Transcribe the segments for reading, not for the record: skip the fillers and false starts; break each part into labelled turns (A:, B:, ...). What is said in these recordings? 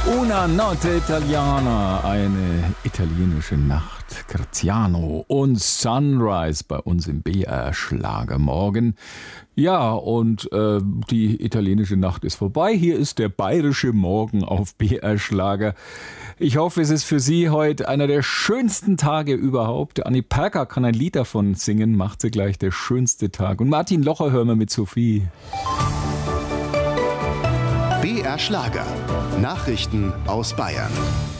A: Una notte italiana, eine italienische Nacht, Graziano und Sunrise bei uns im BR-Schlagermorgen. Ja, und die italienische Nacht ist vorbei. Hier ist der bayerische Morgen auf BR-Schlager. Ich hoffe, es ist für Sie heute einer der schönsten Tage überhaupt. Anni Perker kann ein Lied davon singen, macht sie gleich der schönste Tag. Und Martin Locher hören wir mit Sophie.
B: BR Schlager. Nachrichten aus Bayern.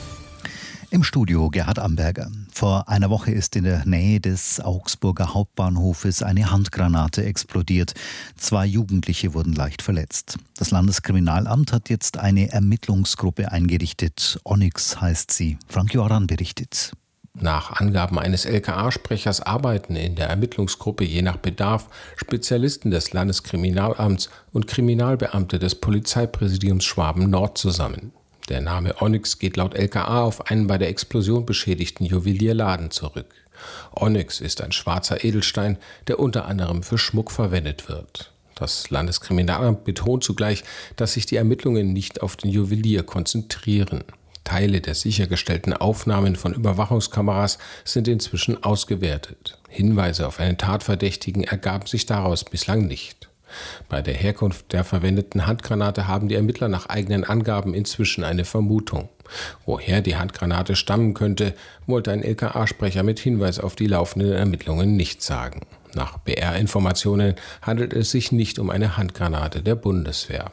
C: Im Studio Gerhard Amberger. Vor einer Woche ist in der Nähe des Augsburger Hauptbahnhofes eine Handgranate explodiert. 2 Jugendliche wurden leicht verletzt. Das Landeskriminalamt hat jetzt eine Ermittlungsgruppe eingerichtet. Onyx heißt sie. Frank Joran berichtet.
D: Nach Angaben eines LKA-Sprechers arbeiten in der Ermittlungsgruppe je nach Bedarf Spezialisten des Landeskriminalamts und Kriminalbeamte des Polizeipräsidiums Schwaben-Nord zusammen. Der Name Onyx geht laut LKA auf einen bei der Explosion beschädigten Juwelierladen zurück. Onyx ist ein schwarzer Edelstein, der unter anderem für Schmuck verwendet wird. Das Landeskriminalamt betont zugleich, dass sich die Ermittlungen nicht auf den Juwelier konzentrieren. Teile der sichergestellten Aufnahmen von Überwachungskameras sind inzwischen ausgewertet. Hinweise auf einen Tatverdächtigen ergaben sich daraus bislang nicht. Bei der Herkunft der verwendeten Handgranate haben die Ermittler nach eigenen Angaben inzwischen eine Vermutung. Woher die Handgranate stammen könnte, wollte ein LKA-Sprecher mit Hinweis auf die laufenden Ermittlungen nicht sagen. Nach BR-Informationen handelt es sich nicht um eine Handgranate der Bundeswehr.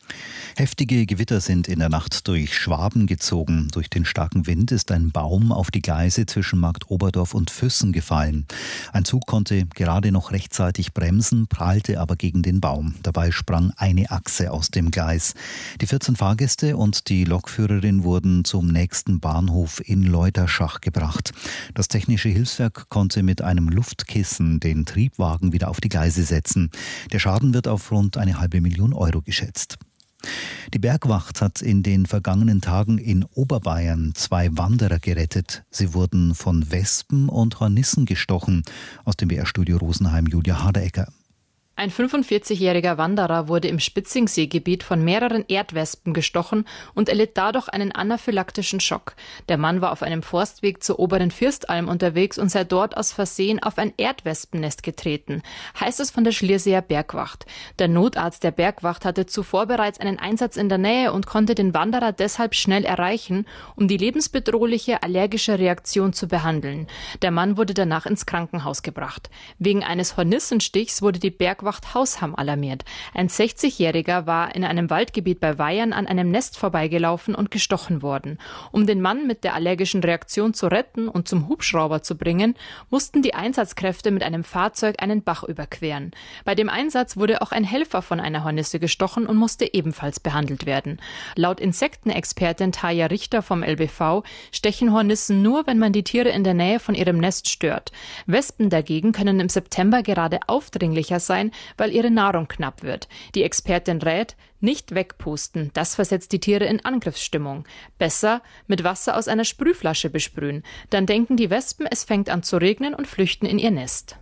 C: Heftige Gewitter sind in der Nacht durch Schwaben gezogen. Durch den starken Wind ist ein Baum auf die Gleise zwischen Markt Oberdorf und Füssen gefallen. Ein Zug konnte gerade noch rechtzeitig bremsen, prallte aber gegen den Baum. Dabei sprang eine Achse aus dem Gleis. Die 14 Fahrgäste und die Lokführerin wurden zum nächsten Bahnhof in Leuterschach gebracht. Das Technische Hilfswerk konnte mit einem Luftkissen den Triebwagen wieder auf die Gleise setzen. Der Schaden wird auf rund 500.000 Euro geschätzt. Die Bergwacht hat in den vergangenen Tagen in Oberbayern 2 Wanderer gerettet. Sie wurden von Wespen und Hornissen gestochen. Aus dem BR-Studio Rosenheim Julia Haderecker.
E: Ein 45-jähriger Wanderer wurde im Spitzingsee-Gebiet von mehreren Erdwespen gestochen und erlitt dadurch einen anaphylaktischen Schock. Der Mann war auf einem Forstweg zur oberen Firstalm unterwegs und sei dort aus Versehen auf ein Erdwespennest getreten, heißt es von der Schlierseer Bergwacht. Der Notarzt der Bergwacht hatte zuvor bereits einen Einsatz in der Nähe und konnte den Wanderer deshalb schnell erreichen, um die lebensbedrohliche allergische Reaktion zu behandeln. Der Mann wurde danach ins Krankenhaus gebracht. Wegen eines Hornissenstichs wurde die Bergwacht Hausham alarmiert. Ein 60-Jähriger war in einem Waldgebiet bei Weyern an einem Nest vorbeigelaufen und gestochen worden. Um den Mann mit der allergischen Reaktion zu retten und zum Hubschrauber zu bringen, mussten die Einsatzkräfte mit einem Fahrzeug einen Bach überqueren. Bei dem Einsatz wurde auch ein Helfer von einer Hornisse gestochen und musste ebenfalls behandelt werden. Laut Insektenexpertin Taja Richter vom LBV stechen Hornissen nur, wenn man die Tiere in der Nähe von ihrem Nest stört. Wespen dagegen können im September gerade aufdringlicher sein, weil ihre Nahrung knapp wird. Die Expertin rät, nicht wegpusten, das versetzt die Tiere in Angriffsstimmung. Besser mit Wasser aus einer Sprühflasche besprühen. Dann denken die Wespen, es fängt an zu regnen und flüchten in ihr Nest.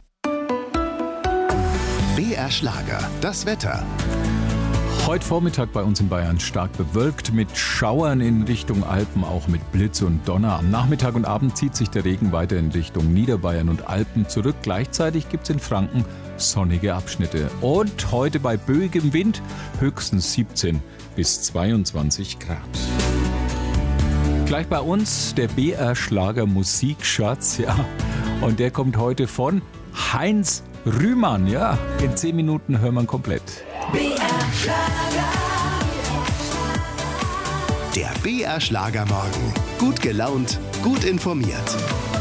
B: BR Schlager, das Wetter.
A: Heute Vormittag bei uns in Bayern stark bewölkt mit Schauern in Richtung Alpen, auch mit Blitz und Donner. Am Nachmittag und Abend zieht sich der Regen weiter in Richtung Niederbayern und Alpen zurück. Gleichzeitig gibt es in Franken sonnige Abschnitte. Und heute bei böigem Wind höchstens 17 bis 22 Grad. Gleich bei uns der BR-Schlager Musikschatz, ja. Und der kommt heute von Heinz Rühmann, ja. In 10 Minuten hören wir ihn komplett.
B: Der BR Schlagermorgen. Gut gelaunt, gut informiert.